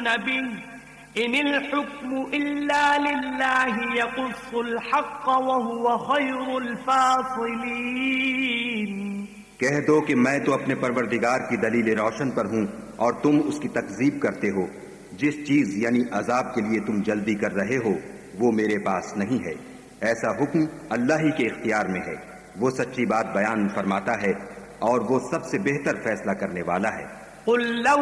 बिही इनिल हुक्मु इल्ला लिल्लाहि यक़ुस्सुल हक़्क़ व हुव खैरुल फासिलीन। कह दो कि मैं तो अपने परवरदिगार की दलील रोशन पर हूँ और तुम उसकी तकज़ीब करते हो। जिस चीज यानी अजाब के लिए तुम जल्दी कर रहे हो वो मेरे पास नहीं है। ऐसा हुक्म अल्लाह ही के इख्तियार में है। वो सच्ची बात बयान फरमाता है और वो सबसे बेहतर फैसला करने वाला है।